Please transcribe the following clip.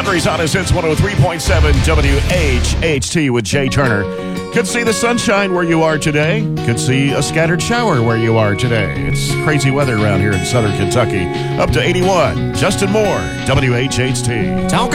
Calgary's hottest hits 103.7 WHHT with Jay Turner. Could see the sunshine where you are today. Could see a scattered shower where you are today. It's crazy weather around here in southern Kentucky. Up to 81. Justin Moore, WHHT. Talking